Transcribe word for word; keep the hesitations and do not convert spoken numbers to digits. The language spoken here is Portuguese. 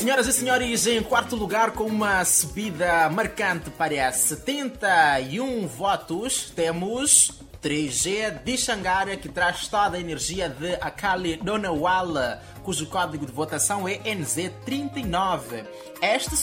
Senhoras e senhores, em quarto lugar, com uma subida marcante para setenta e um votos, temos três G de Xangara, que traz toda a energia de Akali Donawala, cujo código de votação é N Z trinta e nove. Este